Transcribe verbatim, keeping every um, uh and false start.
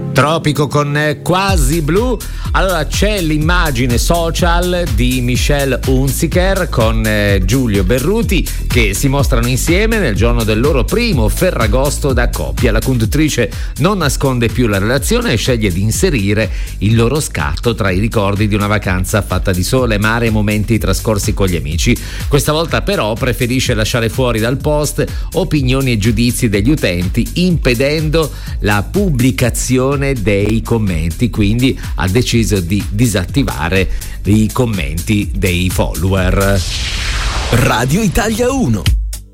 Tropico con Quasi Blu. Allora c'è l'immagine social di Michelle Hunziker con eh, Giulio Berruti che si mostrano insieme nel giorno del loro primo Ferragosto da coppia. La conduttrice non nasconde più la relazione e sceglie di inserire il loro scatto tra i ricordi di una vacanza fatta di sole, mare e momenti trascorsi con gli amici. Questa volta però preferisce lasciare fuori dal post opinioni e giudizi degli utenti, impedendo la pubblicazione dei commenti, quindi ha deciso di disattivare i commenti dei follower. Radio Italia uno.